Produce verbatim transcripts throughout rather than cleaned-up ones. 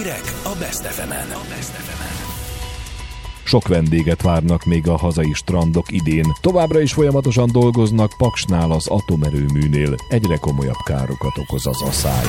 Hírek a Best ef emen. Sok vendéget várnak még a hazai strandok idén. Továbbra is folyamatosan dolgoznak Paksnál az atomerőműnél. Egyre komolyabb károkat okoz az aszály.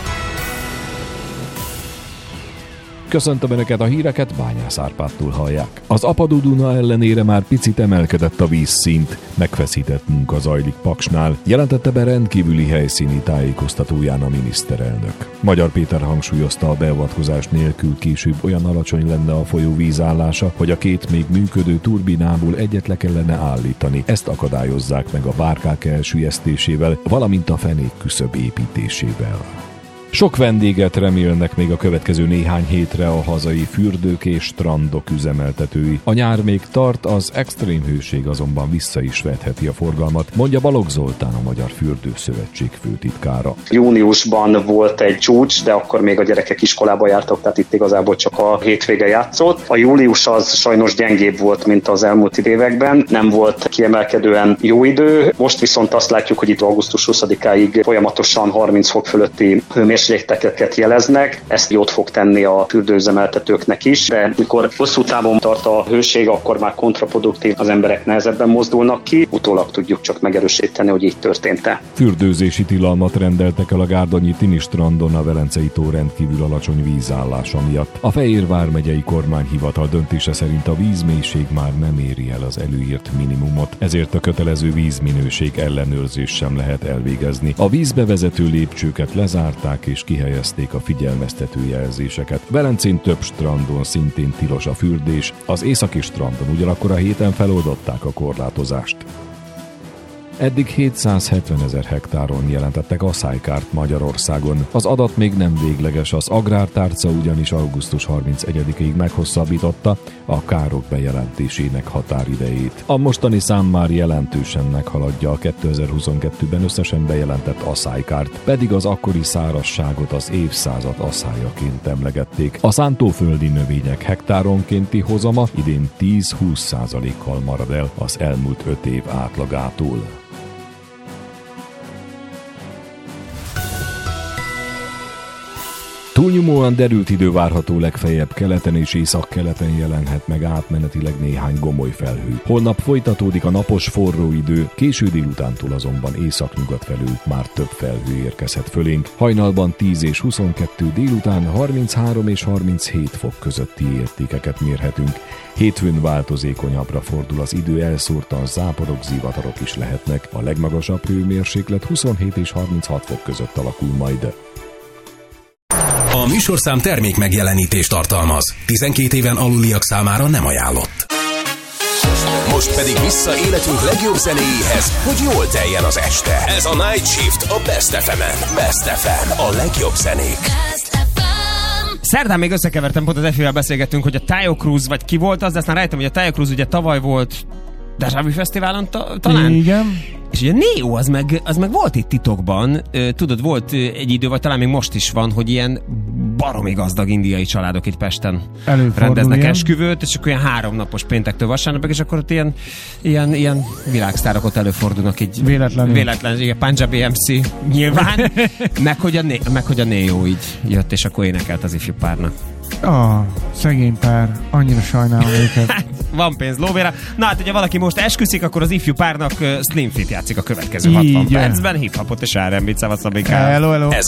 Köszöntöm Önöket, a híreket, Bányász Árpádtól hallják. Az apadó Duna ellenére már picit emelkedett a vízszint, megfeszített munka zajlik Paksnál, jelentette be rendkívüli helyszíni tájékoztatóján a miniszterelnök. Magyar Péter hangsúlyozta, a beavatkozás nélkül később olyan alacsony lenne a folyó vízállása, hogy a két még működő turbinából egyet le kellene állítani. Ezt akadályozzák meg a bárkák elsüllyesztésével, valamint a fenék küszöb építésével. Sok vendéget remélnek még a következő néhány hétre a hazai fürdők és strandok üzemeltetői. A nyár még tart, az extrém hőség azonban vissza is vetheti a forgalmat, mondja Balogh Zoltán, a Magyar Fürdőszövetség főtitkára. Júniusban volt egy csúcs, de akkor még a gyerekek iskolába jártak, tehát itt igazából csak a hétvége játszott. A július az sajnos gyengébb volt, mint az elmúlt években, nem volt kiemelkedően jó idő. Most viszont azt látjuk, hogy itt augusztus huszadikáig folyamatosan harminc fok fölötti hőmérsékleteket jeleznek. Ezt jót fog tenni a fürdőüzemeltetőknek is, de mikor hosszú távon tart a hőség, akkor már kontraproduktív, az emberek nehezebben mozdulnak ki. Utólag tudjuk csak megerősíteni, hogy így történt-e. Fürdőzési tilalmat rendeltek el a gárdonyi Tini strandon a Velencei tó rendkívül alacsony vízállása miatt. A Fejér vármegyei kormányhivatal döntése szerint a vízmélység már nem éri el az előírt minimumot, ezért a kötelező vízminőség ellenőrzést sem lehet elvégezni. A vízbe vezető lépcsőket lezárták és kihelyezték a figyelmeztető jelzéseket. Velencén több strandon szintén tilos a fürdés, az északi strandon ugyanakkor a héten feloldották a korlátozást. Eddig hétszázhetvenezer hektáron jelentettek aszálykárt Magyarországon. Az adat még nem végleges, az Agrártárca ugyanis augusztus harmincegyedikéig meghosszabbította a károk bejelentésének határidejét. A mostani szám már jelentősen meghaladja a kétezer-huszonkettőben összesen bejelentett aszálykárt, pedig az akkori szárazságot az évszázad aszályaként emlegették. A szántóföldi növények hektáronkénti hozama idén tíz-húsz százalékkal marad el az elmúlt öt év átlagától. Túlnyomóan derült idő várható, legfeljebb keleten és északkeleten jelenhet meg átmenetileg néhány gomoly felhő. Holnap folytatódik a napos forró idő, késő délutántól azonban északnyugat felől már több felhő érkezhet fölénk. Hajnalban tíz és huszonkettő, délután harminchárom és harminchét fok közötti értékeket mérhetünk. Hétfőn változékonyabbra fordul az idő, elszórtan záporok, zivatarok is lehetnek. A legmagasabb hőmérséklet huszonhét és harminchat fok között alakul majd. A műsorszám termék megjelenítést tartalmaz. tizenkét éven aluliak számára nem ajánlott. Most pedig vissza életünk legjobb zenéjéhez, hogy jól teljen az este. Ez a Night Shift a Best ef emen. Best ef em, a legjobb zenék. Szerdán még összekevertem, pont az Efivel beszélgettünk, hogy a Taio Cruz, vagy ki volt az, de aztán rájöttem, hogy a Taio Cruz ugye tavaly volt Deja Vu Fesztiválon ta- talán. Igen. És ugye Neo, az meg, az meg volt itt titokban, tudod, volt egy idő, vagy talán még most is van, hogy ilyen baromi gazdag indiai családok itt Pesten rendeznek ilyen esküvőt, és akkor ilyen háromnapos péntektől vasárnapig, és akkor ott ilyen, ilyen, ilyen világsztárok ott előfordulnak így. Véletlenül. Véletlenül, igen, Punjabi em cé nyilván, meg, hogy a, meg hogy a Neo így jött, és akkor énekelt az ifjú párnak. Ah, szegény pár, annyira sajnálom őket. Van pénz lóvéra. Na hát, hogyha valaki most esküszik, akkor az ifjú párnak uh, Slim Fit játszik a következő Így hatvan jön. percben, hip-hopot és er end bét, szavaz Szabikám. Hello, hello. Ez